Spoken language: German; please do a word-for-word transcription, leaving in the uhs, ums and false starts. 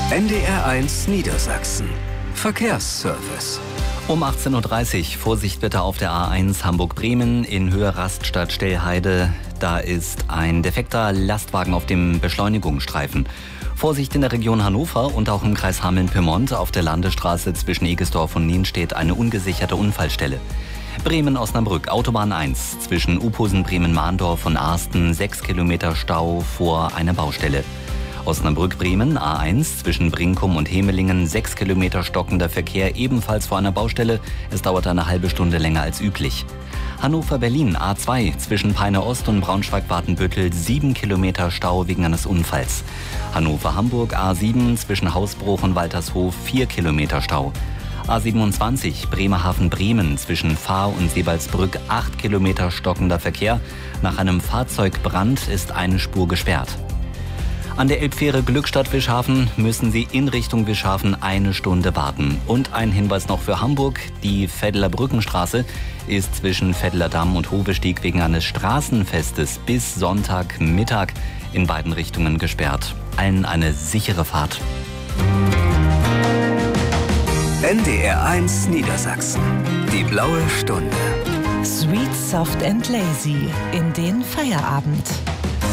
N D R eins Niedersachsen. Verkehrsservice. Um achtzehn Uhr dreißig, Vorsicht bitte auf der A eins Hamburg-Bremen in Höhe Raststadt-Stellheide. Da ist ein defekter Lastwagen auf dem Beschleunigungsstreifen. Vorsicht in der Region Hannover und auch im Kreis Hameln-Pyrmont. Auf der Landesstraße zwischen Egesdorf und Nien steht eine ungesicherte Unfallstelle. Bremen-Osnabrück, Autobahn eins, zwischen Uphusen, Bremen-Mahndorf und Arsten, sechs Kilometer Stau vor einer Baustelle. Osnabrück-Bremen, A eins, zwischen Brinkum und Hemelingen, sechs Kilometer stockender Verkehr, ebenfalls vor einer Baustelle. Es dauert eine halbe Stunde länger als üblich. Hannover-Berlin, A zwei, zwischen Peine Ost und Braunschweig-Watenbüttel, sieben Kilometer Stau wegen eines Unfalls. Hannover-Hamburg, A sieben, zwischen Hausbruch und Waltershof, vier Kilometer Stau. A siebenundzwanzig, Bremerhaven-Bremen, zwischen Fahr und Sebalsbrück, acht Kilometer stockender Verkehr. Nach einem Fahrzeugbrand ist eine Spur gesperrt. An der Elbfähre Glückstadt-Wischhafen müssen Sie in Richtung Wischhafen eine Stunde warten. Und ein Hinweis noch für Hamburg: Die Veddeler Brückenstraße ist zwischen Veddeler Damm und Hovestieg wegen eines Straßenfestes bis Sonntagmittag in beiden Richtungen gesperrt. Allen eine sichere Fahrt. N D R eins Niedersachsen. Die blaue Stunde. Sweet, soft and lazy in den Feierabend.